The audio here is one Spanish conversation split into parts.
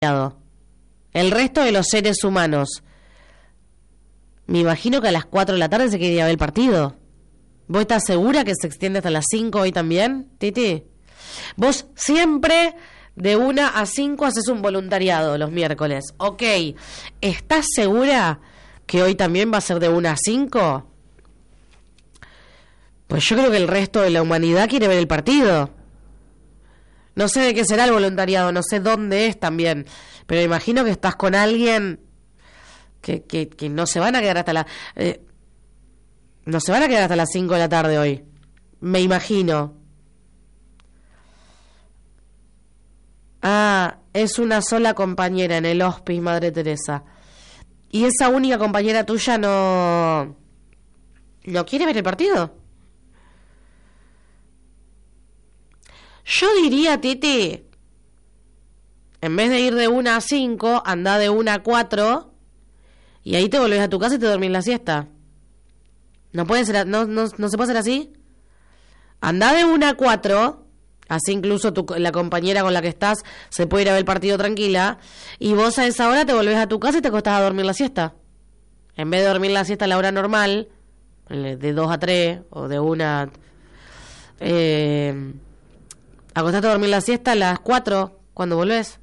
El resto de los seres humanos, me imagino que a las 4 de la tarde se quiere ir a ver el partido. ¿Vos estás segura que se extiende hasta las 5 hoy también, Titi? Vos siempre de 1 a 5 haces un voluntariado los miércoles. Ok, ¿estás segura que hoy también va a ser de 1 a 5? Pues yo creo que el resto de la humanidad quiere ver el partido. No sé de qué será el voluntariado, no sé dónde es también, pero imagino que estás con alguien que no se van a quedar hasta no se van a quedar hasta las 5 de la tarde hoy. Me imagino. Ah, es una sola compañera en el hospice, Madre Teresa. ¿Y esa única compañera tuya no quiere ver el partido? Yo diría, Titi, en vez de ir de 1 a 5, andá de 1 a 4 y ahí te volvés a tu casa y te dormís la siesta. ¿No puede ser, no se puede hacer así? Andá de 1 a 4, así incluso la compañera con la que estás se puede ir a ver el partido tranquila, y vos a esa hora te volvés a tu casa y te acostás a dormir la siesta. En vez de dormir la siesta a la hora normal, de 2 a 3 o de 1 a... acostate a dormir la siesta a las 4 cuando volvés.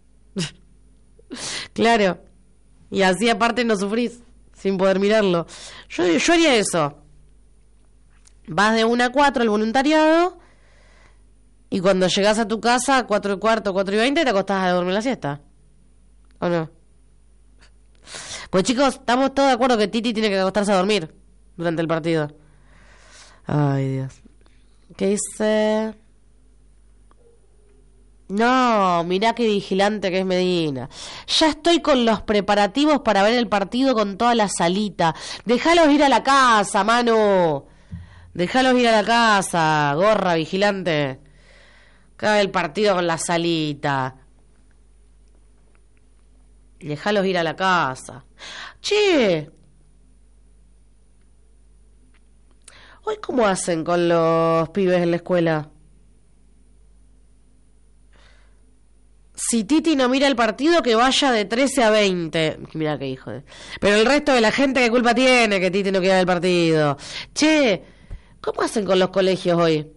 Claro. Y así aparte no sufrís sin poder mirarlo. Yo haría eso. Vas de 1 a 4 al voluntariado y cuando llegás a tu casa 4 y cuarto, 4 y 20 te acostás a dormir la siesta. ¿O no? Pues chicos, estamos todos de acuerdo que Titi tiene que acostarse a dormir durante el partido. Ay, Dios. ¿Qué dice? No, mirá qué vigilante que es Medina. Ya estoy con los preparativos para ver el partido con toda la salita. Déjalos ir a la casa, Manu. Déjalos ir a la casa, gorra, vigilante. Acá el partido con la salita. Déjalos ir a la casa. Che. ¿Hoy cómo hacen con los pibes en la escuela? Si Titi no mira el partido, que vaya de 13 a 20. Mirá qué hijo de... Pero el resto de la gente, ¿qué culpa tiene que Titi no quiera ver el partido? Che, ¿cómo hacen con los colegios hoy?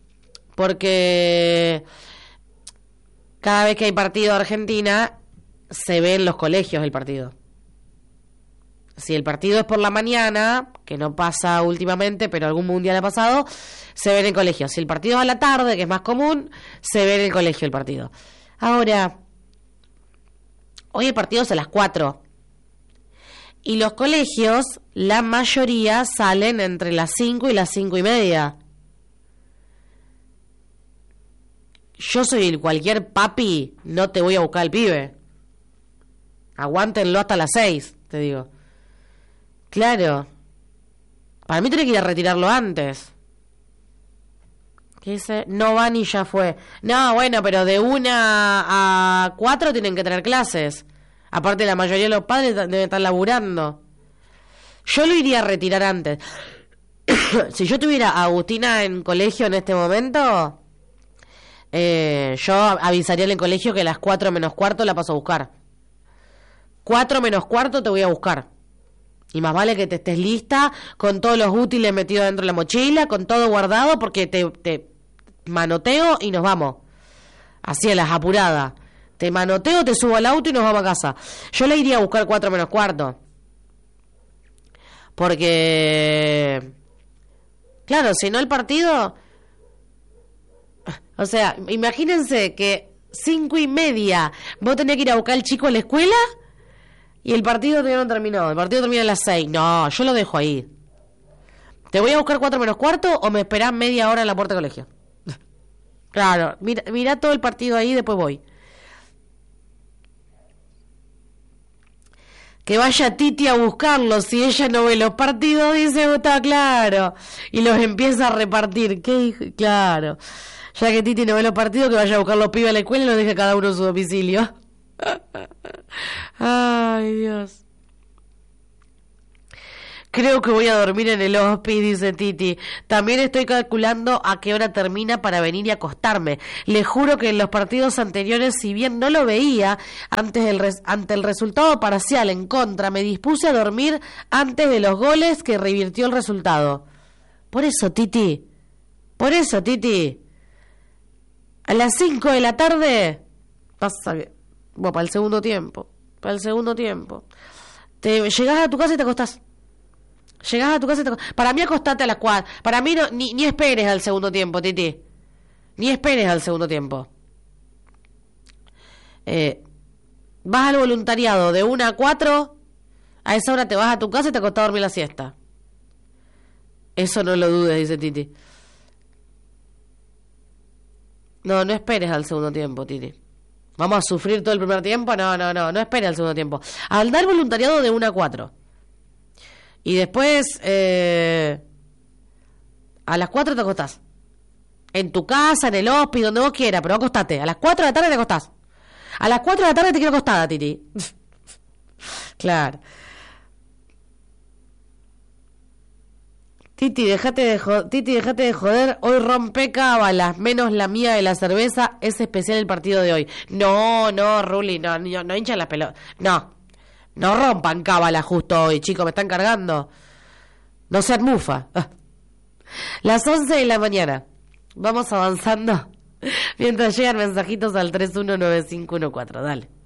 Porque cada vez que hay partido de Argentina, se ve en los colegios el partido. Si el partido es por la mañana, que no pasa últimamente, pero algún mundial ha pasado, se ve en el colegio. Si el partido es a la tarde, que es más común, se ve en el colegio el partido. Ahora, hoy el partido es a las 4. Y los colegios, la mayoría salen entre las 5 y las 5 y media. Yo soy cualquier papi, no te voy a buscar al pibe. Aguántenlo hasta las 6, te digo. Claro. Para mí tiene que ir a retirarlo antes. ¿Qué dice? No van y ya fue. No, bueno, pero de 1 a 4 tienen que tener clases. Aparte, la mayoría de los padres deben estar laburando. Yo lo iría a retirar antes. Si yo tuviera a Agustina en colegio en este momento, yo avisaría en el colegio que a las 4 menos cuarto la paso a buscar. 4 menos cuarto te voy a buscar. Y más vale que te estés lista, con todos los útiles metidos dentro de la mochila, con todo guardado, porque te manoteo y nos vamos. Así a las apuradas. Te manoteo, te subo al auto y nos vamos a casa. Yo le iría a buscar 4 menos cuarto. Porque... Claro, si no el partido... O sea, imagínense que 5 y media vos tenés que ir a buscar al chico a la escuela... Y el partido todavía no terminó. El partido termina a las 6. No, yo lo dejo ahí. ¿Te voy a buscar 4 menos cuarto o me esperás media hora en la puerta del colegio? Claro, mira todo el partido ahí y después voy. Que vaya Titi a buscarlos. Si ella no ve los partidos, dice, está claro. Y los empieza a repartir. ¿Qué? Claro. Ya que Titi no ve los partidos, que vaya a buscar los pibes a la escuela y los deje cada uno en su domicilio. Ay, Dios. Creo que voy a dormir en el hospice, dice Titi. También estoy calculando a qué hora termina para venir y acostarme. Le juro que en los partidos anteriores, si bien no lo veía, ante el resultado parcial en contra, me dispuse a dormir antes de los goles que revirtió el resultado. Por eso, Titi. A las 5 de la tarde, bueno, para el segundo tiempo. Llegás a tu casa y te acostás. Para mí acostate a las 4. Para mí no, ni esperes al segundo tiempo, Titi. Ni esperes al segundo tiempo. Vas al voluntariado de 1 a 4. A esa hora te vas a tu casa y te acostás a dormir la siesta. Eso no lo dudes, dice Titi. No esperes al segundo tiempo, Titi. ¿Vamos a sufrir todo el primer tiempo? No esperes al segundo tiempo. Al dar voluntariado de 1 a 4. Y después, a las 4 te acostás. En tu casa, en el hospital, donde vos quieras, pero acostate. A las 4 de la tarde te acostás. A las 4 de la tarde te quiero acostada, Titi. Claro. Titi, déjate de joder. Hoy rompe cábalas, menos la mía de la cerveza. Es especial el partido de hoy. No, Ruli, no hinchan las pelotas. No rompan cábalas justo hoy, chicos, me están cargando. No sean mufa. Las 11 de la mañana. Vamos avanzando. Mientras llegan mensajitos al 319514. Dale.